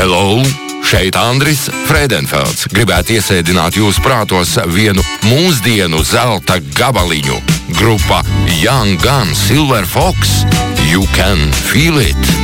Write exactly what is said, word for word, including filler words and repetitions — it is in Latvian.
Hello! Šeit Andris Frēdenfelds. Gribētu iesēdināt jūsu prātos vienu mūsdienu zelta gabaliņu. Grupa Young Gun Silver Fox. You can feel it.